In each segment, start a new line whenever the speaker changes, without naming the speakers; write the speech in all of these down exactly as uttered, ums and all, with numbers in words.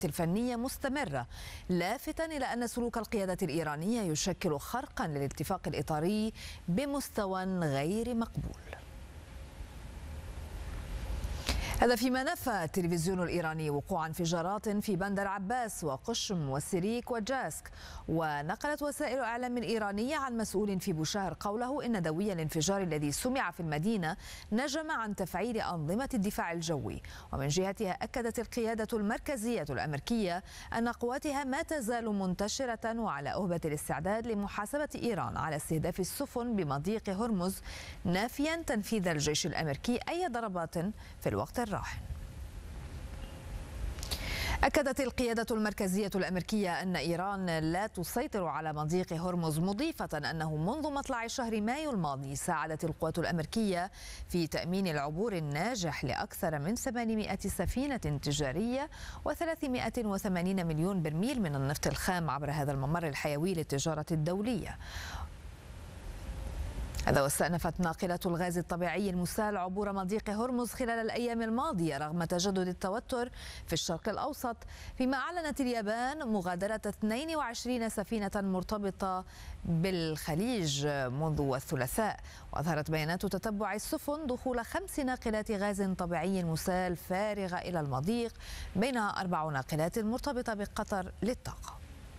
الفنية مستمرة، لافتا إلى أن سلوك القيادة الإيرانية يشكل خرقا للاتفاق الإطاري بمستوى غير مقبول. هذا فيما نفى التلفزيون الإيراني وقوع انفجارات في بندر عباس وقشم والسريك وجاسك، ونقلت وسائل إعلام إيرانية عن مسؤول في بوشهر قوله إن دوي الانفجار الذي سمع في المدينة نجم عن تفعيل أنظمة الدفاع الجوي. ومن جهتها أكدت القيادة المركزية الأمريكية أن قواتها ما تزال منتشرة وعلى أهبة الاستعداد لمحاسبة إيران على استهداف السفن بمضيق هرمز، نافيا تنفيذ الجيش الأمريكي أي ضربات في الوقت الراهن. أكدت القيادة المركزية الأمريكية أن إيران لا تسيطر على مضيق هرمز، مضيفة أنه منذ مطلع شهر مايو الماضي ساعدت القوات الأمريكية في تأمين العبور الناجح لأكثر من ثمانمائة سفينة تجارية وثلاثمائة وثمانين مليون برميل من النفط الخام عبر هذا الممر الحيوي للتجارة الدولية. هذا واستأنفت ناقلة الغاز الطبيعي المسال عبور مضيق هرمز خلال الأيام الماضية رغم تجدد التوتر في الشرق الأوسط، فيما أعلنت اليابان مغادرة اثنين وعشرين سفينة مرتبطة بالخليج منذ الثلاثاء. وأظهرت بيانات تتبع السفن دخول خمس ناقلات غاز طبيعي مسال فارغة إلى المضيق، بينها أربع ناقلات مرتبطة بقطر للطاقة.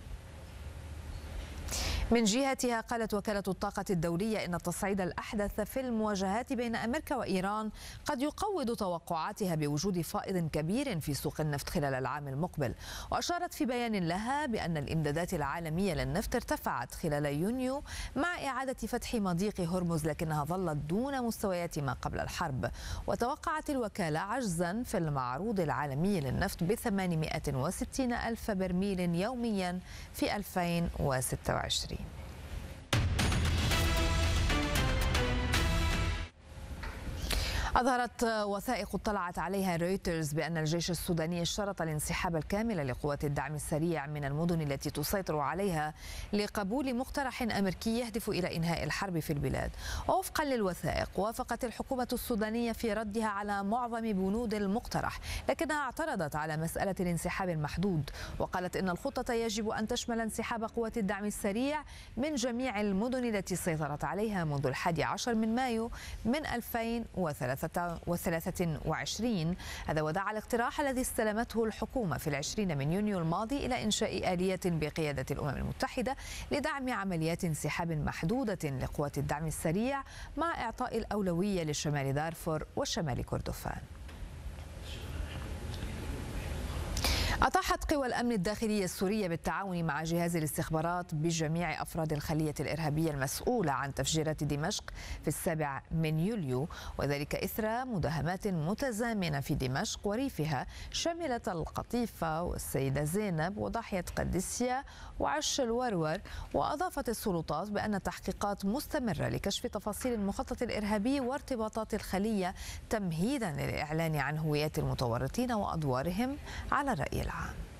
من جهتها قالت وكالة الطاقة الدولية إن التصعيد الأحدث في المواجهات بين أمريكا وإيران قد يقوض توقعاتها بوجود فائض كبير في سوق النفط خلال العام المقبل. وأشارت في بيان لها بأن الإمدادات العالمية للنفط ارتفعت خلال يونيو مع إعادة فتح مضيق هرمز، لكنها ظلت دون مستويات ما قبل الحرب. وتوقعت الوكالة عجزا في المعروض العالمي للنفط بثمانمائة وستين ألف برميل يوميا في ألفين وستة وعشرين. أظهرت وثائق اطلعت عليها رويترز بأن الجيش السوداني اشترط الانسحاب الكامل لقوات الدعم السريع من المدن التي تسيطر عليها لقبول مقترح أمريكي يهدف إلى إنهاء الحرب في البلاد. ووفقا للوثائق وافقت الحكومة السودانية في ردها على معظم بنود المقترح، لكنها اعترضت على مسألة الانسحاب المحدود، وقالت إن الخطة يجب أن تشمل انسحاب قوات الدعم السريع من جميع المدن التي سيطرت عليها منذ الحادي عشر من مايو من ألفين وثلاثة وعشرين. هذا ودعا الاقتراح الذي استلمته الحكومة في العشرين من يونيو الماضي إلى إنشاء آلية بقيادة الأمم المتحدة لدعم عمليات انسحاب محدودة لقوات الدعم السريع مع إعطاء الأولوية لشمال دارفور وشمال كردفان. أطاحت قوى الأمن الداخلية السورية بالتعاون مع جهاز الاستخبارات بجميع أفراد الخلية الإرهابية المسؤولة عن تفجيرات دمشق في السابع من يوليو، وذلك إثر مداهمات متزامنة في دمشق وريفها شملت القطيفة والسيدة زينب وضاحية قدسية وعش الورور. وأضافت السلطات بأن التحقيقات مستمرة لكشف تفاصيل المخطط الإرهابي وارتباطات الخلية تمهيدا للإعلان عن هويات المتورطين وأدوارهم على الرأي العام.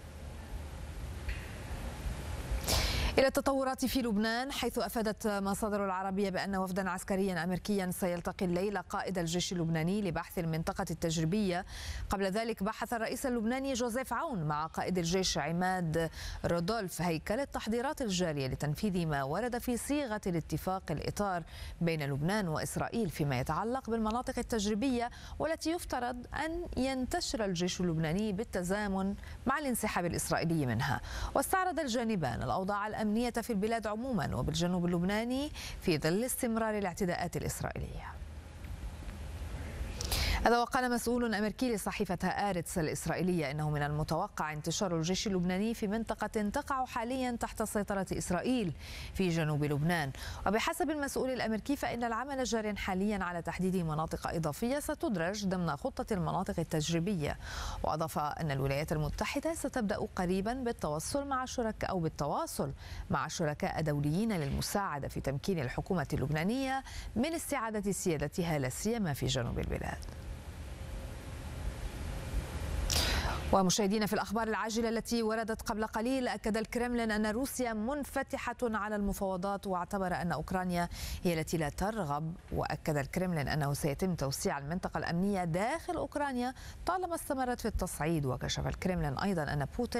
إلى التطورات في لبنان، حيث أفادت مصادر العربية بأن وفدا عسكريا أمريكيا سيلتقي الليلة قائد الجيش اللبناني لبحث المنطقة التجريبية. قبل ذلك بحث الرئيس اللبناني جوزيف عون مع قائد الجيش عماد رودولف هيكل التحضيرات الجارية لتنفيذ ما ورد في صيغة الاتفاق الإطار بين لبنان وإسرائيل فيما يتعلق بالمناطق التجريبية، والتي يفترض أن ينتشر الجيش اللبناني بالتزامن مع الانسحاب الإسرائيلي منها. واستعرض الجانبان الأوضاع الأمنية في البلاد عموما وبالجنوب اللبناني في ظل استمرار الاعتداءات الإسرائيلية. هذا وقال مسؤول أمريكي لصحيفة هآرتس الإسرائيلية إنه من المتوقع انتشار الجيش اللبناني في منطقة تقع حاليا تحت سيطرة إسرائيل في جنوب لبنان. وبحسب المسؤول الأمريكي فإن العمل جار حاليا على تحديد مناطق إضافية ستدرج ضمن خطة المناطق التجريبية. وأضاف أن الولايات المتحدة ستبدأ قريبا بالتوصل مع شركاء أو بالتواصل مع شركاء دوليين للمساعدة في تمكين الحكومة اللبنانية من استعادة سيادتها لا سيما في جنوب البلاد. ومشاهدينا، في الأخبار العاجلة التي وردت قبل قليل، أكد الكرملين أن روسيا منفتحة على المفاوضات، واعتبر أن أوكرانيا هي التي لا ترغب. وأكد الكرملين أنه سيتم توسيع المنطقة الأمنية داخل أوكرانيا طالما استمرت في التصعيد. وكشف الكرملين أيضا أن بوتين